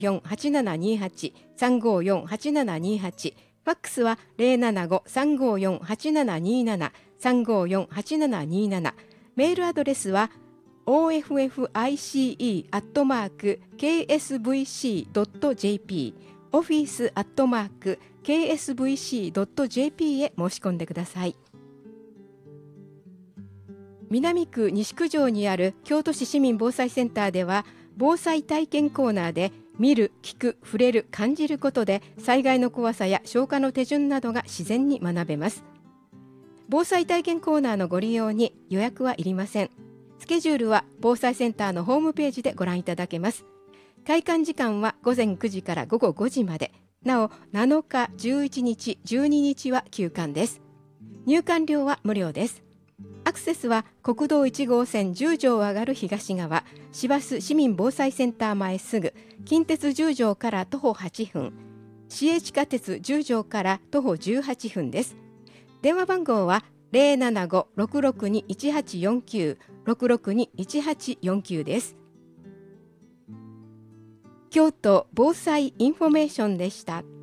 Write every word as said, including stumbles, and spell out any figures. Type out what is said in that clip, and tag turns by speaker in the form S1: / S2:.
S1: よんはちななにはち さんごよんはちななにはち、ファックスは ゼロななご さんごよんはちななになな さんごよんはちななになな、メールアドレスは オーエフエフアイシーイー アットマーク ケーエスブイシー ドット ジェーピー、オフィスアットマーク ケーエスブイシー ドット ジェーピー へ申し込んでください。南区西区条にある京都市市民防災センターでは、防災体験コーナーで見る、聞く、触れる、感じることで災害の怖さや消火の手順などが自然に学べます。防災体験コーナーのご利用に予約はいりません。スケジュールは防災センターのホームページでご覧いただけます。開館時間はごぜんくじからごごごじまで。なおなのか、じゅういちにち、じゅうににちは休館です。入館料は無料です。アクセスは国道いち号線じゅう条上がる東側、市バス市民防災センター前すぐ、近鉄じゅう条から徒歩はちふん、市営地下鉄じゅう条から徒歩じゅうはっぷんです。電話番号は ゼロななご ろくろくに いちはちよんきゅう ろくろくに いちはちよんきゅうです。京都防災インフォメーションでした。